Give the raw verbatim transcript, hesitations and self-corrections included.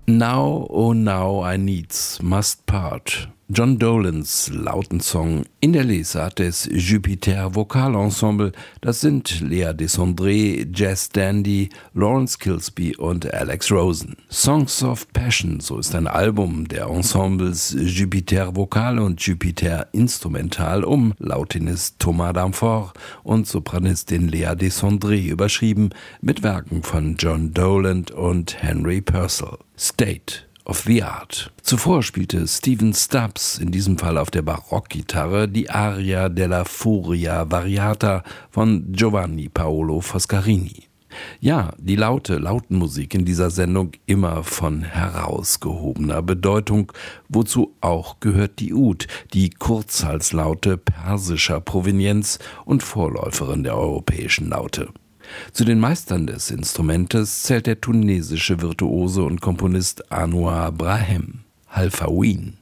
Now, oh now I needs must part. John Dolans lauten Song in der Lesart des Jupiter Vokalensemble. Das sind Lea Desandré, Jazz Dandy, Lawrence Kilsby und Alex Rosen. Songs of Passion, so ist ein Album der Ensembles Jupiter Vokal und Jupiter Instrumental um Lautinist Thomas Danforth und Sopranistin Lea Desandré überschrieben mit Werken von John Dolan und Henry Purcell. State of the Art. Zuvor spielte Stephen Stubbs, in diesem Fall auf der Barockgitarre, die Aria della Furia Variata von Giovanni Paolo Foscarini. Ja, die laute Lautenmusik in dieser Sendung immer von herausgehobener Bedeutung, wozu auch gehört die Ud, die Kurzhalslaute persischer Provenienz und Vorläuferin der europäischen Laute. Zu den Meistern des Instrumentes zählt der tunesische Virtuose und Komponist Anouar Brahim, Halfawin.